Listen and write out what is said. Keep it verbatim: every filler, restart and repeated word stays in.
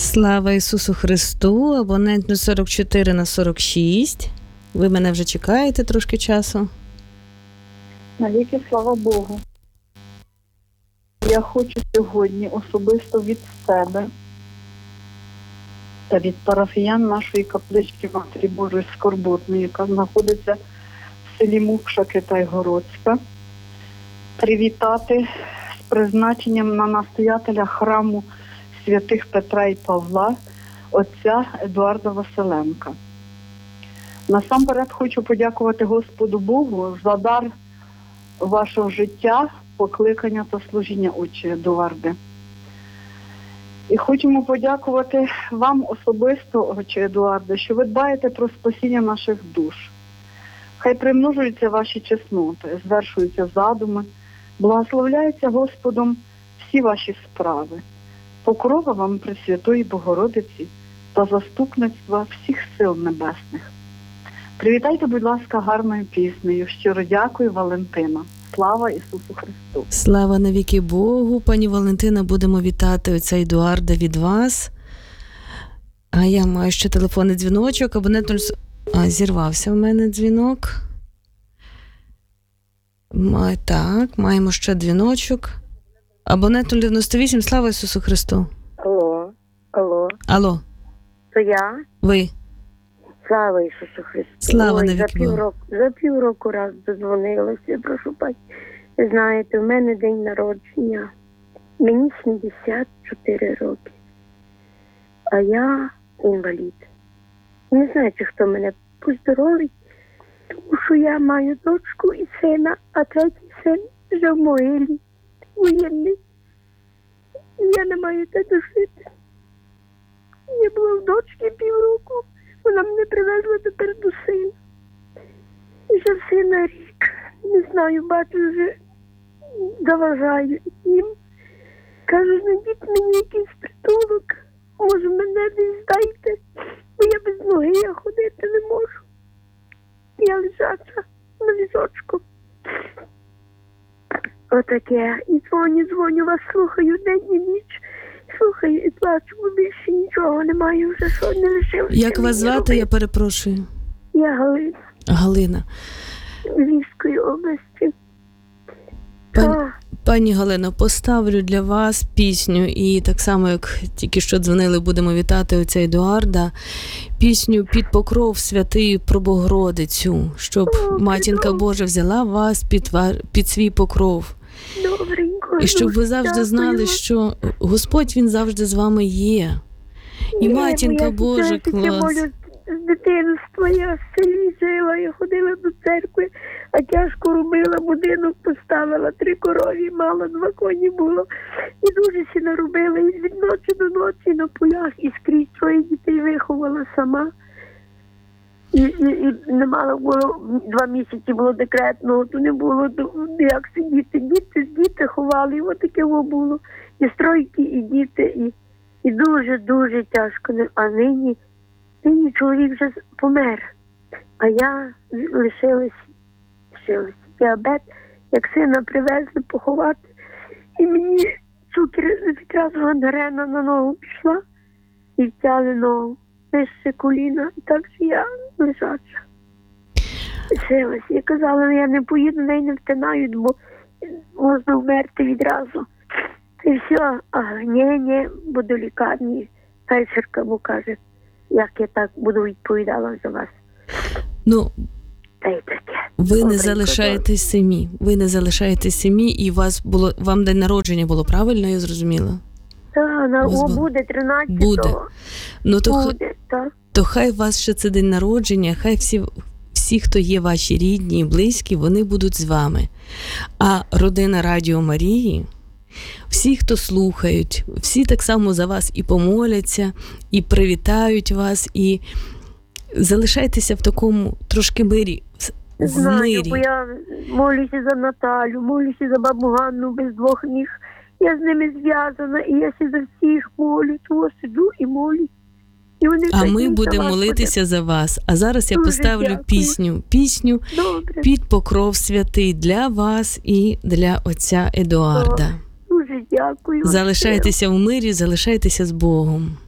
Слава Ісусу Христу, абонент сорок чотири на сорок шість. Ви мене вже чекаєте трошки часу? Навіки слава Богу. Я хочу сьогодні особисто від себе та від парафіян нашої каплички Матері Божої Скорботної, яка знаходиться в селі Мукша, Китай-Городська, привітати з призначенням на настоятеля храму святих Петра і Павла, отця Едуарда Василенка. Насамперед хочу подякувати Господу Богу за дар вашого життя, покликання та служіння, отче Едуарде. І хочемо подякувати вам особисто, отче Едуарде, що ви дбаєте про спасіння наших душ. Хай примножуються ваші чесноти, звершуються задуми, благословляються Господом всі ваші справи. Покрова вам Пресвятої Богородиці та заступництва всіх сил небесних. Привітайте, будь ласка, гарною піснею. Щиро дякую, Валентина. Слава Ісусу Христу! Слава навіки Богу! Пані Валентина, будемо вітати отця Едуарда від вас. А я маю ще телефонний дзвіночок. Абонент... А, зірвався в мене дзвінок. Май... Так, маємо ще дзвіночок. Абонент нуль дев'яносто вісім. Слава Ісусу Христу! Алло, алло. Алло. То я? Ви? Слава Ісусу Христу. Слава Ой, навіки за півроку, за півроку раз додзвонилася, прошу пані. Ви знаєте, в мене день народження. Мені сімдесят чотири роки. А я інвалід. Не знаю, чи хто мене поздоровить, тому що я маю дочку і сина, а третій син вже в могилі. Воєнний. Я не маю де дожити. Я була в дочки півроку. Вона мене привезла тепер до сина. І вже сина рік. Не знаю, бачу, вже заважаю їм. Кажу, знайдіть мені якийсь притулок. Може, мене десь дайте. Бо я без ноги, я ходити не можу. Я лежача на візочку. Отаке. І дзвоню, дзвоню, вас слухаю день і ніч. Слухаю і плачу, бо більше нічого немає вже, що не лишилося. Як вас звати, робити. я перепрошую? Я Галина. Галина. Львівської області. Пані, Та, пані Галино, поставлю для вас пісню, і так само, як тільки що дзвонили, будемо вітати отця Едуарда, пісню «Під покров святий про Богородицю», щоб О, Матінка чудово. Божа взяла вас під, ва- під свій покров. добренько. І щоб ви дуже завжди дякую знали, вам. що Господь, Він завжди з вами є. І Ні, Матінка бо я, Божа знаєте, це клас. молю з дитинства. Я в селі жила, я ходила до церкви, а тяжко робила, будинок поставила, три корові мала, два коні було. І дуже сі наробила, і від ночі до ночі на полях, і скрізь троє дітей виховала сама. І, і, і не мала було, два місяці було декретного, то не було як сидіти. Діти, діти ховали, і от таке було. І стройки, і діти, і, і дуже-дуже тяжко. А нині, нині чоловік вже помер, а я лишилась, лишилась. Діабет, як сина привезли поховати, і мені цукер відразу гангрена на ногу пішла, і втяли ногу. Вище коліна, і так що я лежача. Лишилась. Я казала, я не поїду, неї не втинають, бо можна вмерти відразу. І все, а ні, ні, буду в лікарні. Фельдшерка му каже, як я так буду відповідала за вас. Ну, Та й таке. ви не Добренько, залишаєтесь самі. Ви не залишаєтесь самі, і вас було, вам день народження було, правильно, я зрозуміла? Так, на, У вас о, було? буде тринадцятого. Буде. Ну, то, х- Буде, так. то хай у вас ще це день народження, хай всі, всі, хто є ваші рідні і близькі, вони будуть з вами. А родина Радіо Марії, всі, хто слухають, всі так само за вас і помоляться, і привітають вас, і залишайтеся в такому трошки мирі, в Знаю, мирі. бо я молюся за Наталю, молюся за бабу Ганну без двох ніг. Я з ними зв'язана, і я ще за всіх молюсь, ось сиджу і молюсь. І вони А такі, ми будемо «Господи». молитися за вас. А зараз я Дуже поставлю дякую. пісню, пісню Добре, «Під покров святий» для вас і для отця Едуарда. дуже дякую. Залишайтеся в мирі, залишайтеся з Богом.